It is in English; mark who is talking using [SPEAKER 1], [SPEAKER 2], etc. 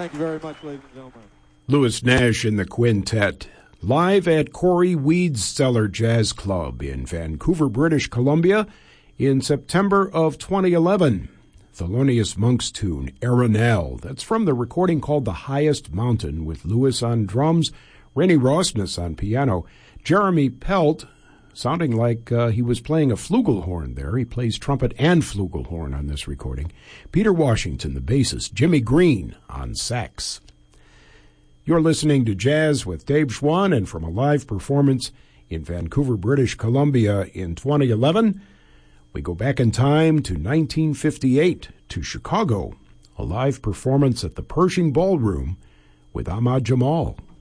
[SPEAKER 1] Thank you very much, ladies and gentlemen.
[SPEAKER 2] Louis Nash and the Quintet, live at Corey Weedsteller Jazz Club in Vancouver, British Columbia, in September of 2011. Thelonious Monk's tune, Arenelle. That's from the recording called The Highest Mountain, with Louis on drums, Rennie Rosnes on piano, Jeremy Pelt, sounding like he was playing a flugelhorn there. He plays trumpet and flugelhorn on this recording. Peter Washington, the bassist. Jimmy Green on sax. You're listening to Jazz with Dave Schwann, and from a live performance in Vancouver, British Columbia in 2011, we go back in time to 1958, to Chicago, a live performance at the Pershing Ballroom with Ahmad Jamal.